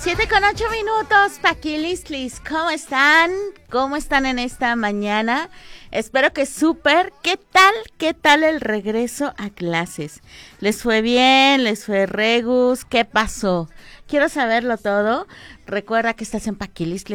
7:08, Paquilistlis, ¿cómo están? ¿Cómo están en esta mañana? Espero que súper. ¿Qué tal el regreso a clases? ¿Les fue bien? ¿Les fue regus? ¿Qué pasó? Quiero saberlo todo. Recuerda que estás en Paquilistlis